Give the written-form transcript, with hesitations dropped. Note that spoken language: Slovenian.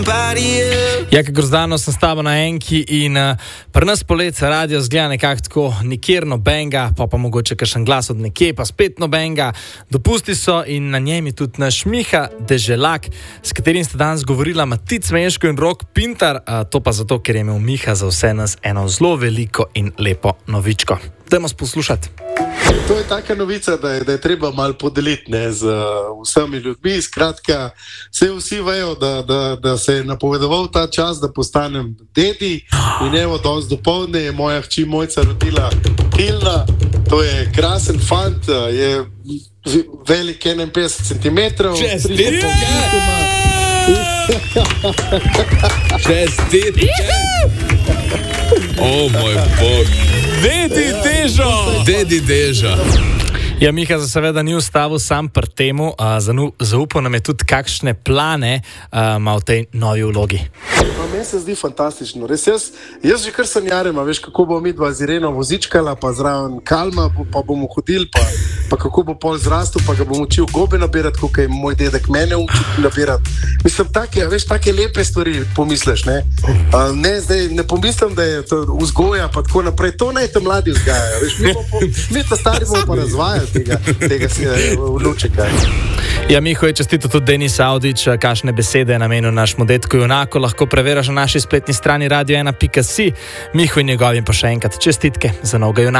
Jaka Grozdano sem s tabo na enki in pri nas polet radio zgleda nekako tako nikjer nobenga, pa mogoče kakšen glas od nekje, pa spet nobenga. Dopusti so in na njem je tudi naš Miha Deželak, s katerim sta danes govorila Matic Meško in Rok Pintar, to pa zato, ker je imel Miha za vse nas eno zelo veliko in lepo novičko. Dajmo poslušati. To je taka novica, da je treba malo podeliti z vsemi ljudmi. Skratka, vsi vejo, da se je napovedoval ta čas, da postanem dedi. In evo, danes dopoldne je moja hči Mojca rodila Tilna. To je krasen fant, je velik 51 cm. Čestitke! O moj bog! Dedi Dežo! Ja, Miha za seveda ni ustavil sam pri temu, zaupal nam je tudi kakšne plane ima v tej novi vlogi. Meni se zdi fantastično. Res jaz že kar sanjarem, veš, kako bomo mi dva z Ireno vozičkala, pa zraven Kalma, pa bomo hodili, pa kako bo pol zrastel, pa ga bom učil gobe nabirati, kako je moj dedek mene učil nabirati. Mislim, take lepe stvari pomisliš, ne? Ne pomislim, da je to vzgoja, pa tako naprej. To naj te mladi vzgajajo, veš, mi ta stari bomo pa razvajali tega vnučeka. Ja, Miho je čestito tudi Denis Audič, kakšne besede je namenil našemu detku Junako, lahko preveriš na naši spletni strani radio1.si. Miho in njegovim pa še enkrat čestitke za novega Junaka.